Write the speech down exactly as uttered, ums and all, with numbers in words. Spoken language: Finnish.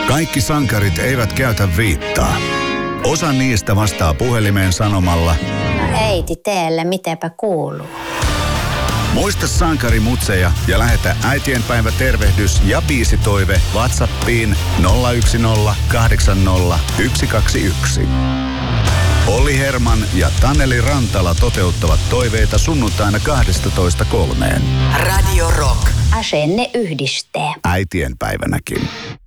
Kaikki sankarit eivät käytä viittaa. Osa niistä vastaa puhelimeen sanomalla: äiti, teelle, mitäpä kuuluu? Muista sankarimutseja ja lähetä äitienpäivä tervehdys ja biisitoive WhatsAppiin nolla yksi nolla kahdeksan nolla yksi kaksi yksi. Olli Herman ja Taneli Rantala toteuttavat toiveita sunnuntaina kahdestatoista kolmeen. Radio Rock. Asenne yhdistää. Äitienpäivänäkin.